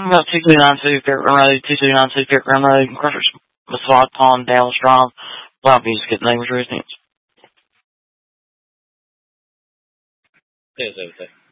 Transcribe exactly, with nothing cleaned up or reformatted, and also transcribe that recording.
About two two nine two Fairground Road, two two nine two Fairground Road, Crushers, Massaud Pond, Dallas Drive, loud music at neighbors' residence. Yes, everything.